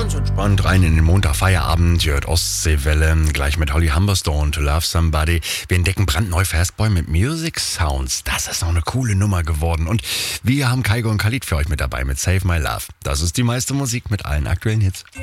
ganz entspannt rein in den Montagfeierabend. Ihr hört Ostseewelle, gleich mit Holly Humberstone, To Love Somebody. Wir entdecken brandneu Fastboy mit Music Sounds. Das ist noch eine coole Nummer geworden. Und wir haben Kygo und Khalid für euch mit dabei mit Save My Love. Das ist die meiste Musik mit allen aktuellen Hits.